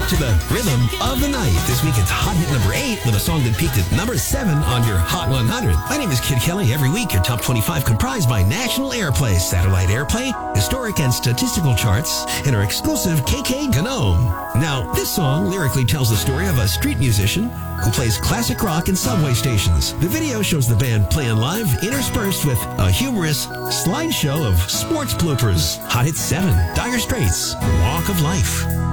beat to the rhythm of the night. This week it's Hot Hit number 8 with a song that peaked at number 7 on your Hot 100. My name is Kid Kelly. Every week your top 25 comprised by national airplay, satellite airplay, historic and statistical charts, and our exclusive KK Gnome. Now, this song lyrically tells the story of a street musician who plays classic rock in subway stations. The video shows the band playing live, interspersed with a humorous slideshow of sports bloopers. Hot Hit 7, Dire Straits, Walk of Life.